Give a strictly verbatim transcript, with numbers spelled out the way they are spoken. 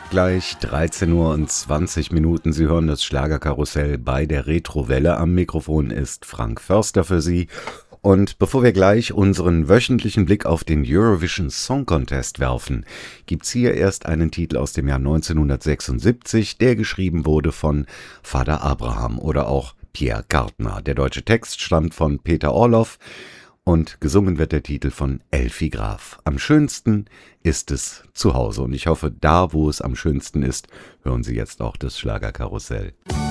Gleich dreizehn Uhr und zwanzig Minuten. Sie hören das Schlagerkarussell bei der Retrowelle. Am Mikrofon ist Frank Förster für Sie. Und bevor wir gleich unseren wöchentlichen Blick auf den Eurovision Song Contest werfen, gibt's hier erst einen Titel aus dem Jahr neunzehnhundertsechsundsiebzig, der geschrieben wurde von Vater Abraham oder auch Pierre Gardner. Der deutsche Text stammt von Peter Orloff und gesungen wird der Titel von Elfi Graf. Am schönsten ist es zu Hause und ich hoffe, da wo es am schönsten ist, hören Sie jetzt auch das Schlagerkarussell.